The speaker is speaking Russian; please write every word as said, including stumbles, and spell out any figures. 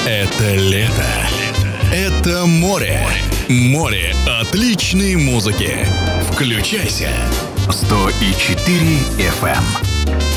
Это лето. Это море. Море отличной музыки. Включайся. сто и четыре эф эм.